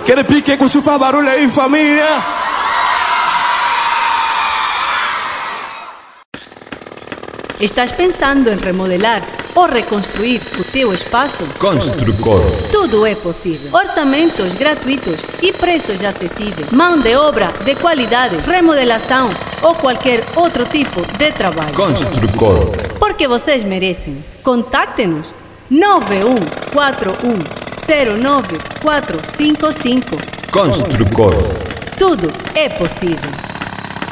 Que repique com sua barulho aí, família. Estás pensando em remodelar ou reconstruir o teu espaço? Construcor. Tudo é possível. Orçamentos gratuitos e preços acessíveis. Mão de obra de qualidade, remodelação ou qualquer outro tipo de trabalho. Construcor. Porque vocês merecem. Contacte-nos 9141094555. Construcor. Tudo é possível.